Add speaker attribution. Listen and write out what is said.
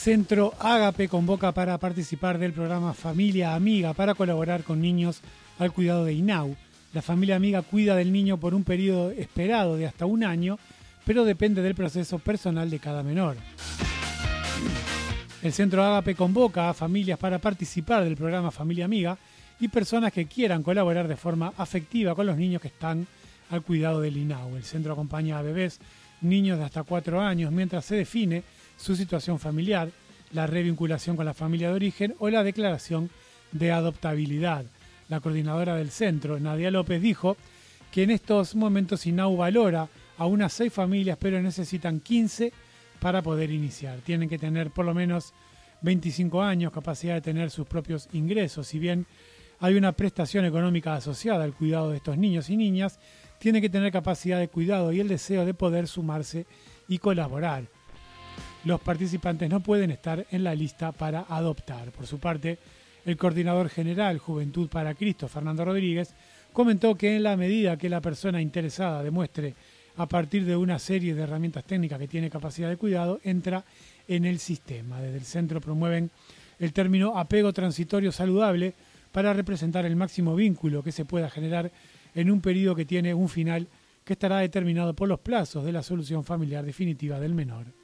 Speaker 1: Centro Ágape convoca para participar del programa Familia Amiga para colaborar con niños al cuidado de INAU. La familia amiga cuida del niño por un periodo esperado de hasta 1 año, pero depende del proceso personal de cada menor. El Centro Ágape convoca a familias para participar del programa Familia Amiga y personas que quieran colaborar de forma afectiva con los niños que están al cuidado del INAU. El centro acompaña a bebés, niños de hasta 4 años, mientras se define su situación familiar, la revinculación con la familia de origen o la declaración de adoptabilidad. La coordinadora del centro, Nadia López, dijo que en estos momentos INAU valora a unas 6 familias, pero necesitan 15 para poder iniciar. Tienen que tener por lo menos 25 años, capacidad de tener sus propios ingresos. Si bien hay una prestación económica asociada al cuidado de estos niños y niñas, tienen que tener capacidad de cuidado y el deseo de poder sumarse y colaborar. Los participantes no pueden estar en la lista para adoptar. Por su parte, el coordinador general Juventud para Cristo, Fernando Rodríguez, comentó que en la medida que la persona interesada demuestre a partir de una serie de herramientas técnicas que tiene capacidad de cuidado, entra en el sistema. Desde el centro promueven el término apego transitorio saludable para representar el máximo vínculo que se pueda generar en un periodo que tiene un final que estará determinado por los plazos de la solución familiar definitiva del menor.